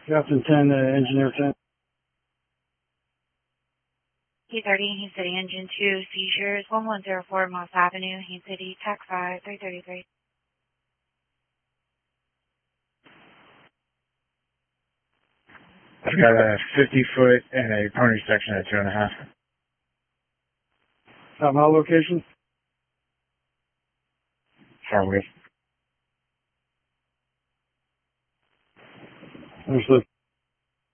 Captain 10, Engineer 10. T30, Haines City, Engine 2, seizures, 1104 Moss Avenue, Haines City, TAC 5, 333. I've got a 50-foot and a pony section at 2.5. Top mile location? Far away. Understood.